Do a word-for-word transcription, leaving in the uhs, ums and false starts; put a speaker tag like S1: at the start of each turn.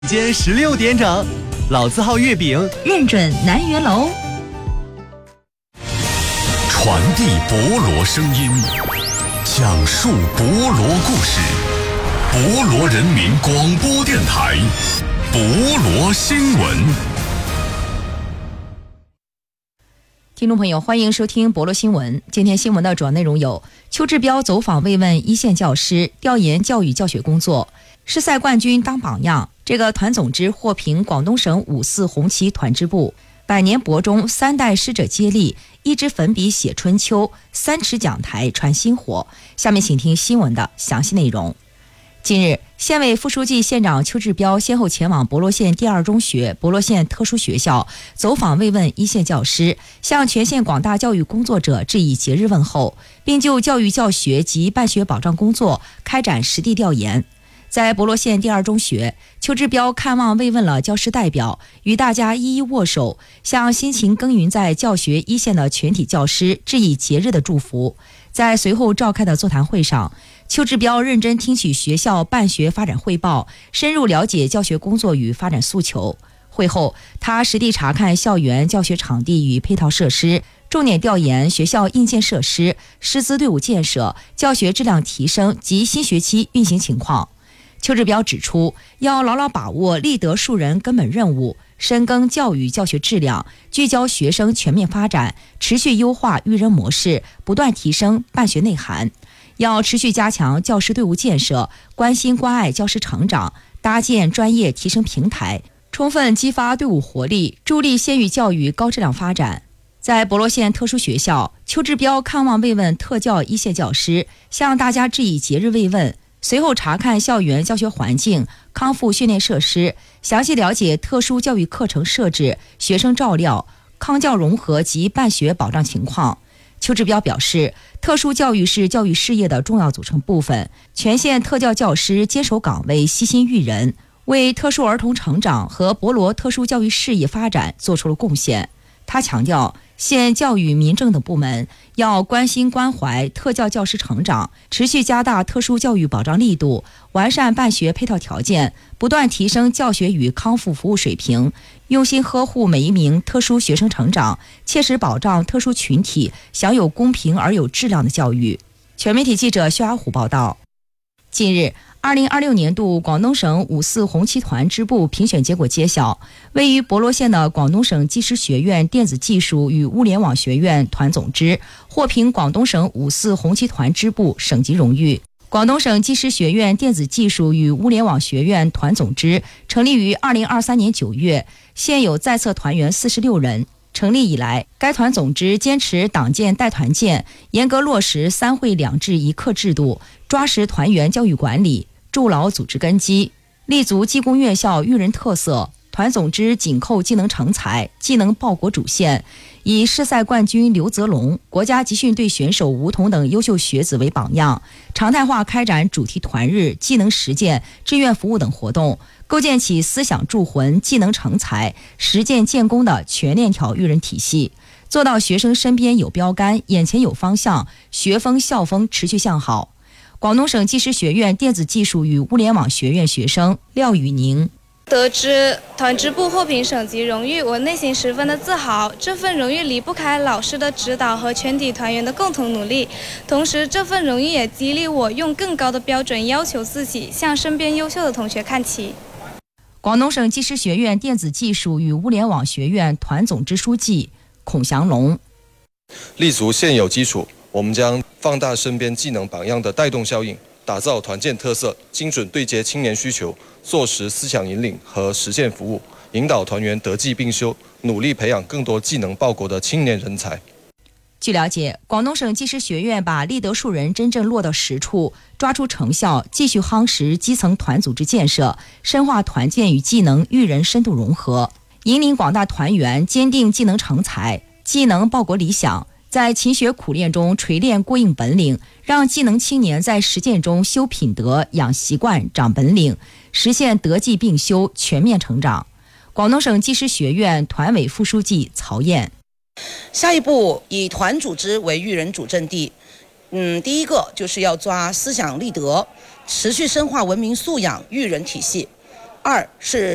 S1: 间十六点整，老字号月饼
S2: 认准南园楼，
S3: 传递博罗声音，讲述博罗故事。博罗人民广播电台，博罗新闻。
S2: 听众朋友，欢迎收听博罗新闻。今天新闻的主要内容有：邱志标走访慰问一线教师，调研教育教学工作；世赛冠军当榜样，这个团总支获评广东省五四红旗团支部；百年博中，三代师者接力，一支粉笔写春秋，三尺讲台传薪火。下面请听新闻的详细内容。近日，县委副书记、县长邱志标先后前往博罗县第二中学、博罗县特殊学校走访慰问一线教师，向全县广大教育工作者致以节日问候，并就教育教学及办学保障工作开展实地调研。在博罗县第二中学，邱志标看望慰问了教师代表，与大家一一握手，向辛勤耕耘在教学一线的全体教师致以节日的祝福。在随后召开的座谈会上，邱志标认真听取学校办学发展汇报，深入了解教学工作与发展诉求。会后，他实地查看校园教学场地与配套设施，重点调研学校硬件设施、师资队伍建设、教学质量提升及新学期运行情况。邱志标指出，要牢牢把握立德树人根本任务，深耕教育教学质量，聚焦学生全面发展，持续优化育人模式，不断提升办学内涵。要持续加强教师队伍建设，关心关爱教师成长，搭建专业提升平台，充分激发队伍活力，助力县域教育高质量发展。在博罗县特殊学校，邱志标看望慰问特教一线教师，向大家致以节日慰问，随后查看校园教学环境、康复训练设施，详细了解特殊教育课程设置、学生照料、康教融合及办学保障情况。邱志标表示，特殊教育是教育事业的重要组成部分，全县特教教师坚守岗位，悉心育人，为特殊儿童成长和博罗特殊教育事业发展做出了贡献。他强调，县教育民政等部门要关心关怀特教教师成长，持续加大特殊教育保障力度，完善办学配套条件，不断提升教学与康复服务水平，用心呵护每一名特殊学生成长，切实保障特殊群体享有公平而有质量的教育。全媒体记者薛阿虎报道。近日，二零二六年度广东省五四红旗团支部评选结果揭晓，位于博罗县的广东省技师学院电子技术与物联网学院团总支获评广东省五四红旗团支部省级荣誉。广东省技师学院电子技术与物联网学院团总支成立于二零二三年九月，现有在册团员四十六人。成立以来，该团总支坚持党建带团建，严格落实三会两制一课制度，抓实团员教育管理，筑牢组织根基，立足技工院校育人特色。团总支紧扣技能成才、技能报国主线，以世赛冠军刘泽龙、国家集训队选手吴彤等优秀学子为榜样，常态化开展主题团日、技能实践、志愿服务等活动，构建起思想铸魂、技能成才、实践建功的全链条育人体系，做到学生身边有标杆、眼前有方向，学风校风持续向好。广东省技师学院电子技术与物联网学院学生廖宇宁，
S4: 得知团支部获评省级荣誉，我内心十分的自豪。这份荣誉离不开老师的指导和全体团员的共同努力，同时这份荣誉也激励我用更高的标准要求自己，向身边优秀的同学看齐。
S2: 广东省技师学院电子技术与物联网学院团总支书记孔祥龙，
S5: 立足现有基础，我们将放大身边技能榜样的带动效应，打造团建特色，精准对接青年需求，做实思想引领和实践服务，引导团员德技并修，努力培养更多技能报国的青年人才。
S2: 据了解，广东省技师学院把立德树人真正落到实处，抓出成效，继续夯实基层团组织建设，深化团建与技能育人深度融合，引领广大团员坚定技能成才、技能报国理想，在勤学苦练中锤炼过硬本领，让技能青年在实践中修品德、养习惯、长本领，实现德技并修全面成长。广东省技师学院团委副书记曹燕，
S6: 下一步以团组织为育人主阵地，嗯，第一个就是要抓思想立德，持续深化文明素养育人体系；二是